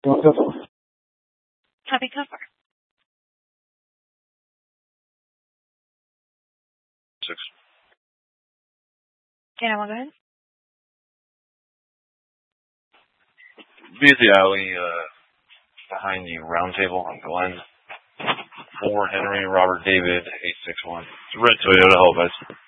Happy cover. 6. Okay, now go ahead. Be at the alley behind the round table on Glen. 4 Henry Robert David 861. It's a red Toyota Hellbus.